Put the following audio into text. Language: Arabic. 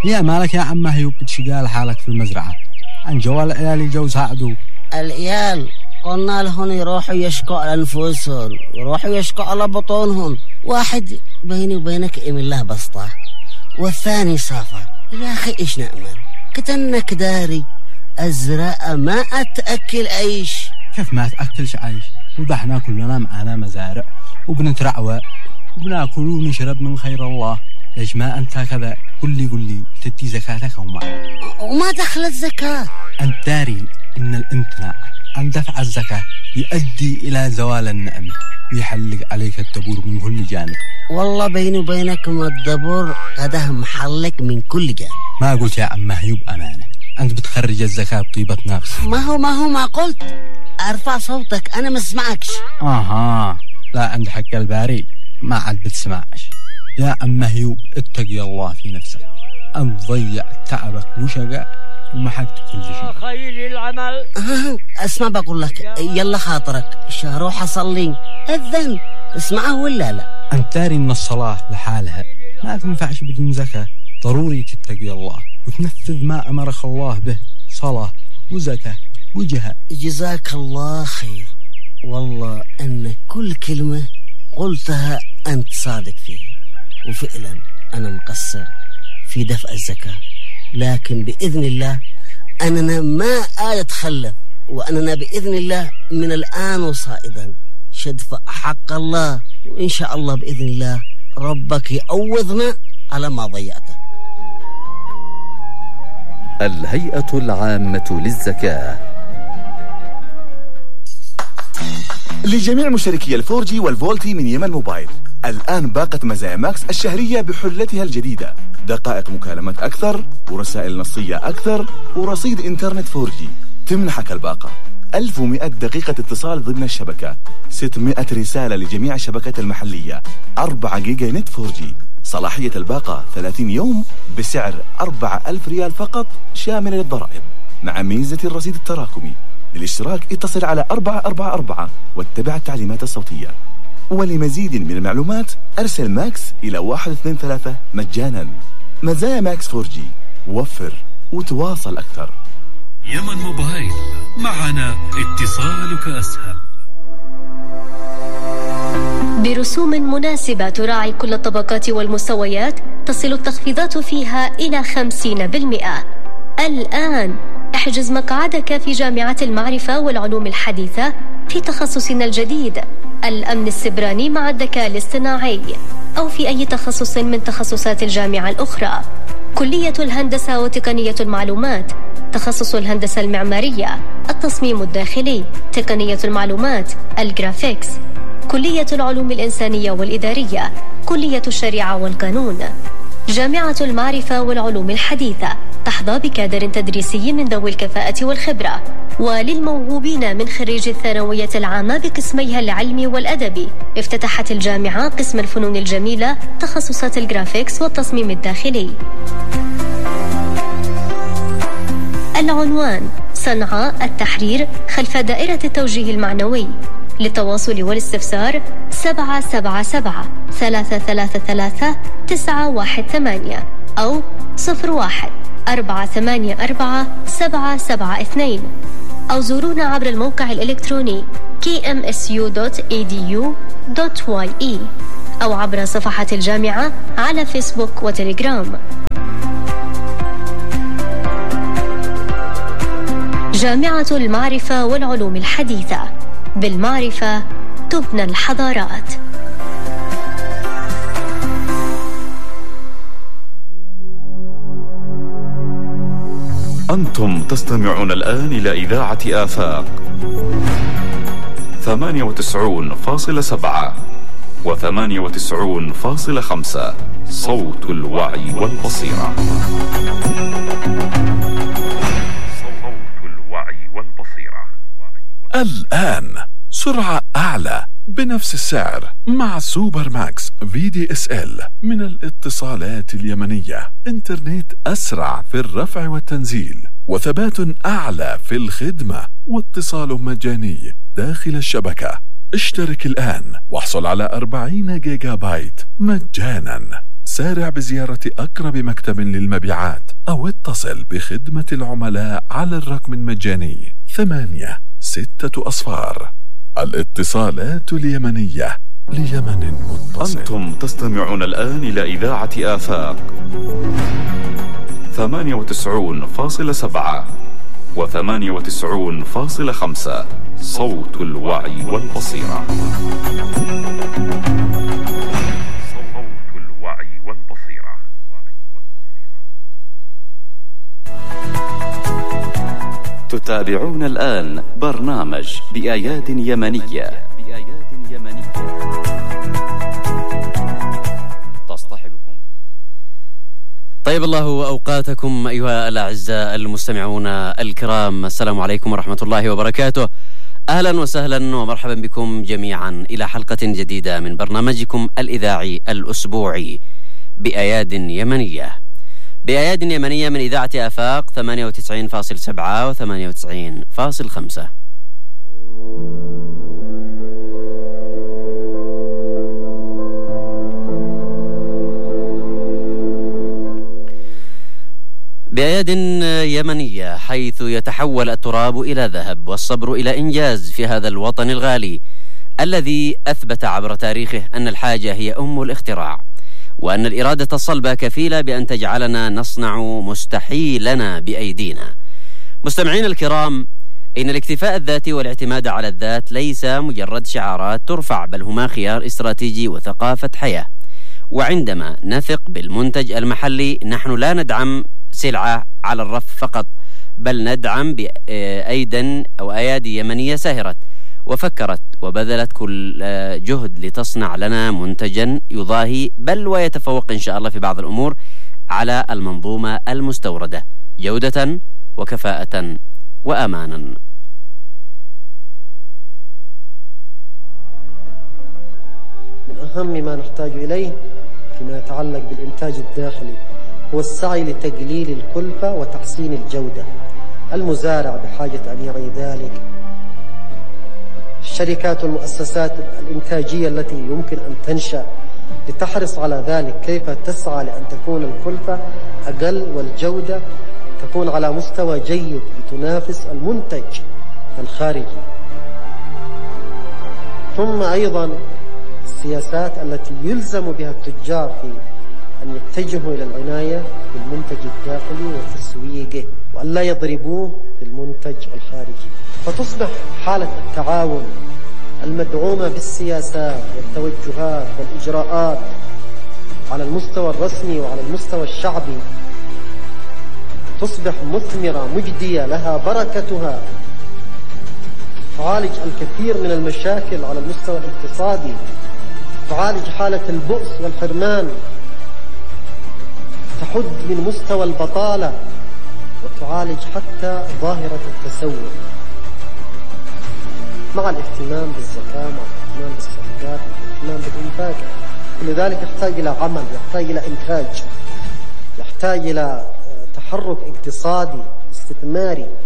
يا مالك يا عم هيوب بتشقال حالك في المزرعة؟ عن جوال العيال جوزها عدو. العيال قلنا لهم يروحوا يشكوا على أنفسهم، يروحوا يشكوا على بطونهم. واحد بيني وبينك إيم الله بسطة، والثاني سافر. يا أخي إيش نأمل؟ كتنك داري الزراعة ما أتأكل عيش. كيف ما تأكلش عيش؟ وضحنا كلنا معنا مزارع وبنترعوى وبناكل ونشرب من خير الله. ليش ما أنت كذا؟ قل لي تدي زكاتك وما دخل الزكاة؟ أنت داري إن الامتناع عن دفع الزكاة يؤدي إلى زوال النعمة ويحلق عليك الدبور من كل جانب. والله بيني وبينكم الدبور قده محلق من كل جانب. ما قلت يا عم هيوب أمانة، أنت بتخرج الزكاة بطيبة نفس. ما قلت أرفع صوتك، أنا ما اسمعكش. لا عند حق الباري ما عاد بتسمعش. يا عم هيوب اتقي الله في نفسك، أنت ضيع تعبك وشقاء ومحقت كل شيء. خير العمل. اسمع بقول لك، يلا خاطرك روح أصلي الذن، اسمعه ولا لا؟ أنت داري إن الصلاة لحالها ما تنفعش بدون زكاة. ضروري تتقي الله وتنفذ ما أمرك الله به، صلاة وزكاة وجهاد. جزاك الله خير، والله أن كل كلمة قلتها أنت صادق فيها، وفعلا أنا مقصر في دفع الزكاة، لكن بإذن الله أننا ما أتخلف، وأننا بإذن الله من الآن وصائدا شدفع حق الله، وإن شاء الله بإذن الله ربك يعوضنا على ما ضيعته. الهيئة العامة للزكاة. لجميع مشتركي الفورجي والفولتي من يمن موبايل، الآن باقة مزايا ماكس الشهرية بحلتها الجديدة، دقائق مكالمات أكثر ورسائل نصية أكثر ورصيد إنترنت فورجي. تمنحك الباقة 1100 دقيقة اتصال ضمن الشبكة، 600 رسالة لجميع الشبكات المحلية، 4 جيجا نت فورجي. صلاحية الباقة 30 يوم بسعر 4000 ريال فقط شامل للضرائب، مع ميزة الرصيد التراكمي. للاشتراك اتصل على 444 واتبع التعليمات الصوتية. ولمزيد من المعلومات أرسل ماكس إلى 123 مجانا. مزايا ماكس 4G، وفر وتواصل أكثر. يمن موبايل، معنا اتصالك أسهل. برسوم مناسبة تراعي كل الطبقات والمستويات، تصل التخفيضات فيها إلى 50%. الآن احجز مقعدك في جامعة المعرفة والعلوم الحديثة في تخصصنا الجديد الأمن السبراني مع الذكاء الاصطناعي، أو في أي تخصص من تخصصات الجامعة الأخرى. كلية الهندسة وتقنية المعلومات، تخصص الهندسة المعمارية، التصميم الداخلي، تقنية المعلومات، الجرافيكس. كلية العلوم الإنسانية والإدارية، كلية الشريعة والقانون. جامعة المعرفة والعلوم الحديثة تحظى بكادر تدريسي من ذوي الكفاءة والخبرة. وللموهوبين من خريج الثانوية العامة بقسميها العلمي والأدبي، افتتحت الجامعة قسم الفنون الجميلة، تخصصات الجرافيكس والتصميم الداخلي. العنوان: صنعاء التحرير خلف دائرة التوجيه المعنوي. للتواصل والاستفسار 777-333-918 أو 01-484-772، أو زورونا عبر الموقع الإلكتروني kmsu.edu.ye، أو عبر صفحة الجامعة على فيسبوك وتليجرام. جامعة المعرفة والعلوم الحديثة، بالمعرفة تبنى الحضارات. أنتم تستمعون الآن إلى إذاعة آفاق 98.7 و98.5، صوت الوعي والبصيرة. الآن سرعة أعلى بنفس السعر مع سوبر ماكس VDSL من الاتصالات اليمنية. إنترنت أسرع في الرفع والتنزيل، وثبات أعلى في الخدمة، واتصال مجاني داخل الشبكة. اشترك الآن واحصل على 40 جيجا بايت مجانا. سارع بزيارة أقرب مكتب للمبيعات أو اتصل بخدمة العملاء على الرقم المجاني 86 الاتصالات اليمنية ليمن متصل. أنتم تستمعون الآن إلى إذاعة آفاق 98.7 و98.5 صوت الوعي والبصيرة. صوت الوعي والبصيرة. تتابعون الآن برنامج بأياد يمنية تصطحبكم. طيب الله أوقاتكم أيها الأعزاء المستمعون الكرام، السلام عليكم ورحمة الله وبركاته. أهلا وسهلا ومرحبا بكم جميعا إلى حلقة جديدة من برنامجكم الإذاعي الأسبوعي بأياد يمنية. بأياد يمنية من إذاعة آفاق 98.7 و98.5. بأياد يمنية، حيث يتحول التراب إلى ذهب والصبر إلى إنجاز في هذا الوطن الغالي الذي أثبت عبر تاريخه أن الحاجة هي أم الاختراع، وأن الإرادة الصلبة كفيلة بأن تجعلنا نصنع مستحيلنا بأيدينا. مستمعين الكرام، إن الاكتفاء الذاتي والاعتماد على الذات ليس مجرد شعارات ترفع، بل هما خيار استراتيجي وثقافة حياة. وعندما نثق بالمنتج المحلي نحن لا ندعم سلعة على الرف فقط، بل ندعم أيادي يمنية ساهرت وفكرت وبذلت كل جهد لتصنع لنا منتجا يضاهي بل ويتفوق إن شاء الله في بعض الأمور على المنظومة المستوردة جودة وكفاءة وأمانا. من أهم ما نحتاج إليه فيما يتعلق بالإنتاج الداخلي هو السعي لتقليل الكلفة وتحسين الجودة. المزارع بحاجة أن يعي ذلك، الشركات والمؤسسات الإنتاجية التي يمكن أن تنشأ لتحرص على ذلك كيف تسعى لأن تكون الكلفة أقل والجودة تكون على مستوى جيد لتنافس المنتج الخارجي. ثم أيضا السياسات التي يلزم بها التجار في أن يتجهوا إلى العناية بالمنتج الداخلي وتسويقه وأن لا يضربوه بالمنتج الخارجي، فتصبح حالة التعاون المدعومة بالسياسات والتوجهات والإجراءات على المستوى الرسمي وعلى المستوى الشعبي تصبح مثمرة مجدية لها بركتها، تعالج الكثير من المشاكل على المستوى الاقتصادي، تعالج حالة البؤس والحرمان، تحد من مستوى البطالة، وتعالج حتى ظاهرة التسول، مع الاهتمام بالزكاة، مع الاهتمام بالصدقات، مع الاهتمام بالإنتاج. كل ذلك يحتاج إلى عمل، يحتاج إلى إنتاج، يحتاج إلى تحرك اقتصادي استثماري